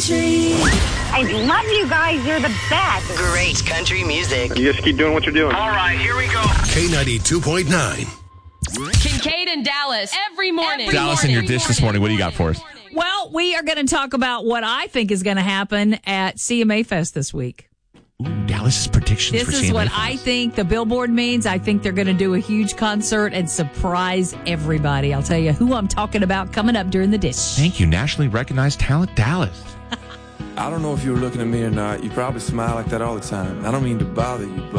country. I love you guys. You're the best. Great country music. You just keep doing what you're doing. All right, here we go. K92.9. Kincaid and Dallas every morning. Dallas, in your dish this morning, what do you got for us? Well, we are going to talk about what I think is going to happen at CMA Fest this week. Ooh, Dallas's predictions for This is CMA what Fest. I think the billboard means. I think they're going to do a huge concert and surprise everybody. I'll tell you who I'm talking about coming up during the dish. Thank you, nationally recognized talent, Dallas. I don't know if you were looking at me or not. You probably smile like that all the time. I don't mean to bother you, but